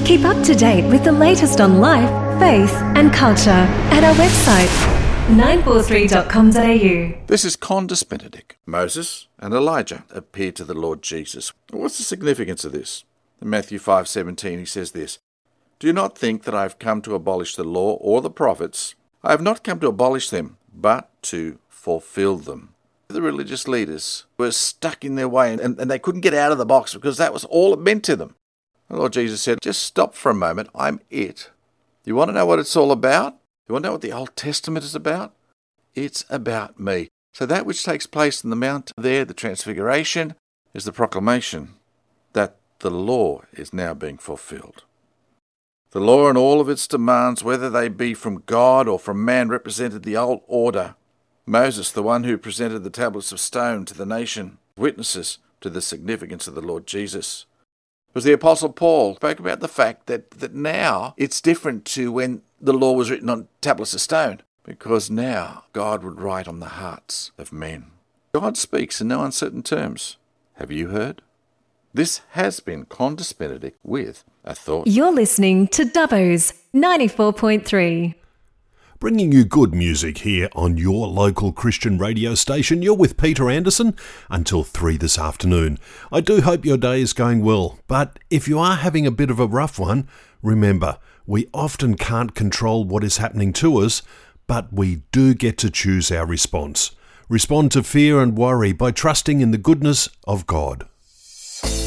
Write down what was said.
Keep up to date with the latest on life, faith and culture at our website 943.com.au. This is Condas Benedict. Moses and Elijah appeared to the Lord Jesus. What's the significance of this? In Matthew 5:17 he says this, "Do you not think that I have come to abolish the law or the prophets? I have not come to abolish them, but to fulfill them." The religious leaders were stuck in their way and they couldn't get out of the box because that was all it meant to them. The Lord Jesus said, just stop for a moment. I'm it. You want to know what it's all about? You want to know what the Old Testament is about? It's about me. So that which takes place in the mount there, the transfiguration, is the proclamation that the law is now being fulfilled. The law and all of its demands, whether they be from God or from man, represented the old order. Moses, the one who presented the tablets of stone to the nation, witnesses to the significance of the Lord Jesus. It was the Apostle Paul spoke about the fact that now it's different to when the law was written on tablets of stone, because now God would write on the hearts of men. God speaks in no uncertain terms. Have you heard? This has been Condas Benedict with a thought. You're listening to Dubbo's 94.3. Bringing you good music here on your local Christian radio station. You're with Peter Anderson until 3 this afternoon. I do hope your day is going well, but if you are having a bit of a rough one, remember, we often can't control what is happening to us, but we do get to choose our response. Respond to fear and worry by trusting in the goodness of God.